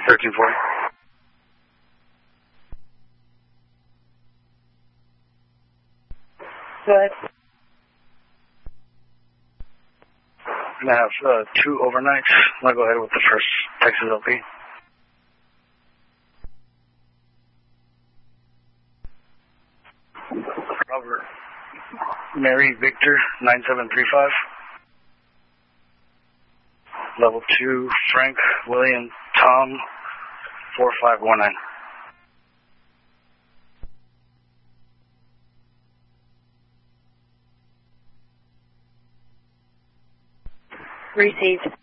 1340. Go ahead. I'm going to have 2 overnights. I'm going to go ahead with the first Texas LP. Robert Mary Victor 9735. Level 2 Frank William Tom 4519. Received.